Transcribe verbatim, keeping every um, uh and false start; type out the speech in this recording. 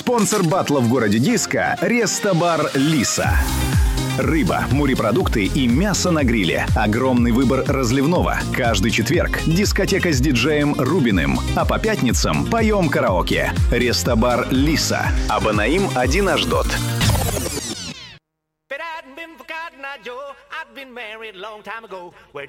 Спонсор батла в городе Диска – Рестобар Лиса. Рыба, морепродукты и мясо на гриле. Огромный выбор разливного. Каждый четверг дискотека с диджеем Рубиным. А по пятницам поем караоке. Рестобар Лиса. Абанаим один Ашдот. But I'd been forgotten, I Joe. I'd been married a long time ago. Where